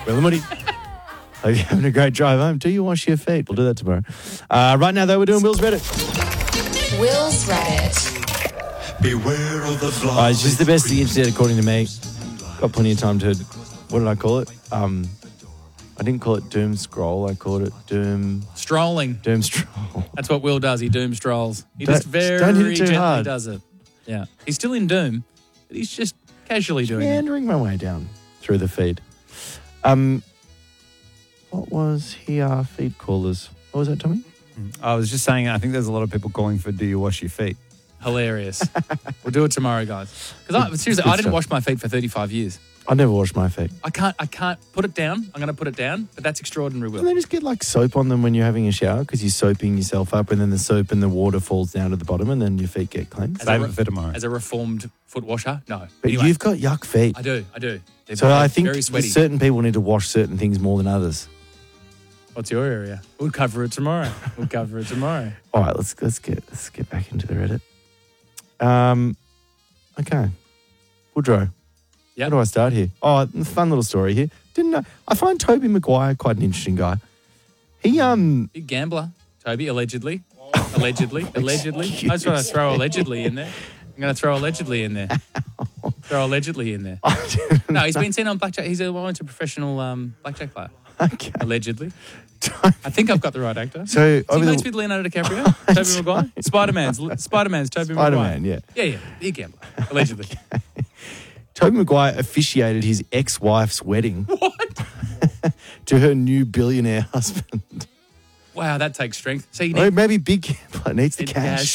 Will and Woody. Hope you're having a great drive home. Do you wash your feet? We'll do that tomorrow. Right now, though, we're doing Will's Reddit. Will's Reddit. Beware of the fly. It's just the best of the internet, according to me. Got plenty of time to... What did I call it? I didn't call it doom scroll. I called it doom... Strolling. Doom stroll. That's what Will does. He doom strolls. He Don't- just very don't hit it too gently hard. does it. Yeah. He's still in doom, but he's just casually doing it. Meandering my way down through the feed. What was here? Feed callers. What was that, Tommy? I was just saying, I think there's a lot of people calling for do you wash your feet? Hilarious. We'll do it tomorrow, guys. Because seriously, I didn't wash my feet for 35 years. I never washed my feet. I can't put it down. I'm going to put it down, but that's extraordinary, Will. And they just get like soap on them when you're having a shower because you're soaping yourself up and then the soap and the water falls down to the bottom and then your feet get clean. As Save a it for tomorrow. As a reformed foot washer, no. But Anyway, you've got yuck feet. I do. They're So I think very sweaty. certain people need to wash certain things more than others. What's your area? We'll cover it tomorrow. All right, let's get back into the Reddit. Okay. Woodrow. Yep. How do I start here? Oh, fun little story here. I find Toby Maguire quite an interesting guy. He Big gambler, Toby, allegedly. Allegedly. I just want to throw allegedly in there. I'm going to throw allegedly in there. No, he's been seen on blackjack. He's a professional blackjack player. Okay. Allegedly. I think I've got the right actor. So Is he over mates the with Leonardo DiCaprio? Toby Maguire? Spider-Man's Toby Maguire. Spider-Man, yeah. Yeah. Big gambler. Allegedly. Toby Maguire officiated his ex-wife's wedding. What? To her new billionaire husband. Wow, that takes strength. So you Or need maybe big gambler needs the cash.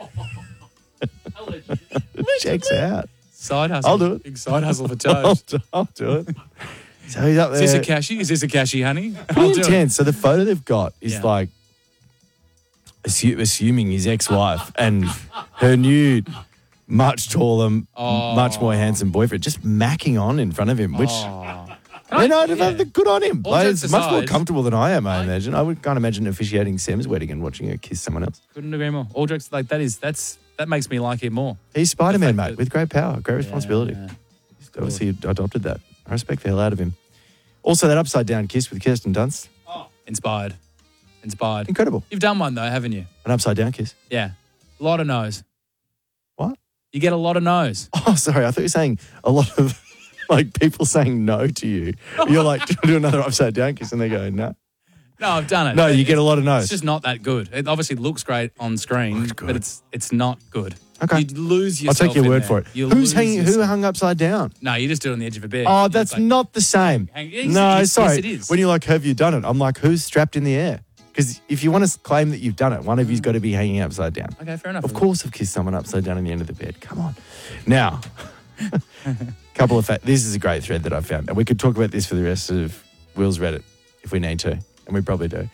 Checks out. Side hustle. I'll do it. Big side hustle for Toes. I'll do it. So he's up there. Is this a cashy? Is this a cashy, honey? Pretty I'll do it. intense. So the photo they've got is Yeah. like assuming his ex-wife and her new, much taller, much more handsome boyfriend just macking on in front of him, which good on him. All Like, jokes it's much more aside, comfortable than I am, I imagine. I can't imagine officiating Sam's wedding and watching her kiss someone else. Couldn't agree more. All jokes like that makes me like him more. He's Spider-Man, The fact mate, that- with great power, great responsibility. Yeah. Obviously, he adopted that. I respect the hell out of him. Also, that upside-down kiss with Kirsten Dunst. Inspired. Incredible. You've done one though, haven't you? An upside-down kiss. Yeah. A lot of no's. What? You get a lot of no's. Oh, sorry. I thought you were saying a lot of, like, people saying no to you. You're like, do another upside-down kiss, and they go, no. No, I've done it. No, you get a lot of no's. It's just not that good. It obviously looks great on screen, but it's not good. Okay. You lose I'll yourself. take your in word there. for it. You Who lose yourself. hung upside down? No, you just do it on the edge of a bed. Oh, You that's just, like, not the same. Yes, No, yes, sorry. it is. When you're like, have you done it? I'm like, who's strapped in the air? Because if you want to claim that you've done it, one of you's got to be hanging upside down. Okay, fair enough. Of course I've kissed someone upside down on the end of the bed. Come on. Now, couple of facts. This is a great thread that I found. And we could talk about this for the rest of Will's Reddit if we need to. And we probably do.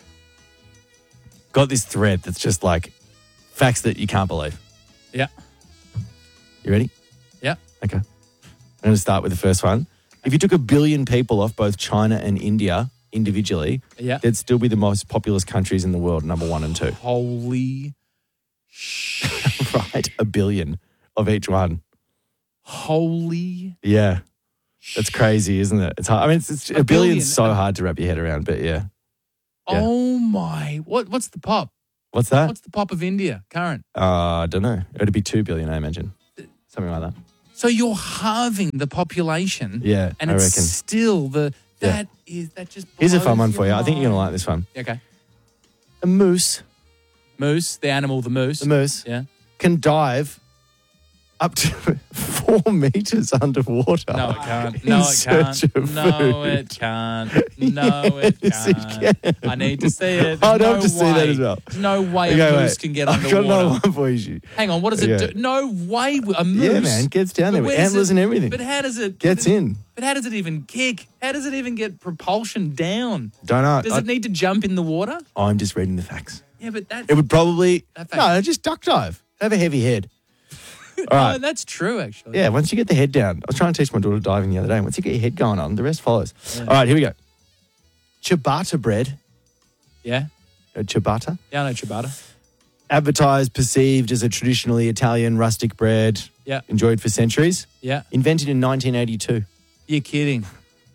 Got this thread that's just like facts that you can't believe. Yeah. You ready? Yeah. Okay. I'm going to start with the first one. If you took 1 billion people off both China and India individually, Yeah. they'd still be the most populous countries in the world, number 1 and 2. Holy Right? 1 billion of each one. Holy. Yeah. That's crazy, isn't it? It's hard. I mean, it's A a billion. billion's so hard to wrap your head around, but yeah. Yeah. Oh my. What's the pop? What's that? What's the pop of India current? I don't know. It'd be 2 billion, I imagine. Something like that. So you're halving the population. Yeah, And I it's reckon. still that just Here's a fun blows one for you. your I think you're going to mind. like this one. Okay. A moose, Moose, the animal, the moose. Yeah. can dive up to 4 meters underwater. No, it can't. in No, it search can't. of No, food. it can't. No, it Yes, it can't. can. I need to see it. I'd no love to see that way. as well. No way Okay, a wait. moose can get I've got another underwater. one for you. Hang on, what does it Okay. do? No way a moose. Yeah, man, gets down there But with where's antlers it- and everything. But how does it Gets in. But how does it even kick? How does it even get propulsion down? Don't know. Does it need to jump in the water? I'm just reading the facts. Yeah, but that's It would probably That fact- no, just duck dive. Have a heavy head. All no, right. that's true actually. Yeah, once you get the head down. I was trying to teach my daughter diving the other day. Once you get your head going on, the rest follows. All right, here we go. Ciabatta bread. Yeah. Ciabatta. Yeah, I know ciabatta. Advertised, perceived as a traditionally Italian rustic bread. Yeah. Enjoyed for centuries. Yeah. Invented in 1982. You're kidding.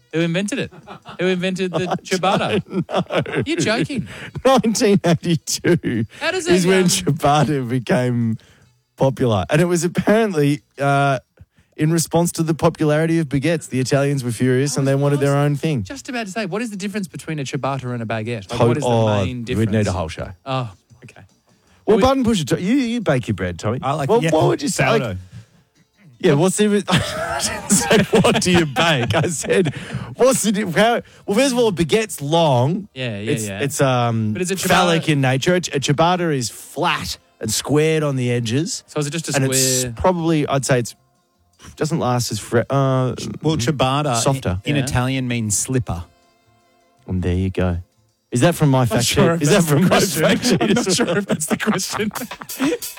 Who invented it? Who invented the ciabatta? You're joking. 1982 How does is it, when ciabatta became popular. And it was apparently in response to the popularity of baguettes. The Italians were furious and they wanted their own thing. Just about to say, what is the difference between a ciabatta and a baguette? Like, what is the main difference? We'd need a whole show. Oh, okay. Well, button pusher, you bake your bread, Tommy. I like what would you say? sourdough. Yeah, what's the... I didn't say, what do you bake? I said, what's the... Well, first of all, a baguette's long. Yeah. It's But is it phallic ciabatta? in nature. A ciabatta is flat and squared on the edges. So is it just a And square? it's probably, I'd say it doesn't last as... Well, ciabatta softer. in Yeah. Italian means slipper. And there you go. Is that from my fact sheet? sure if Is that that's the from my question. fact sheet? I'm not sure if that's the question.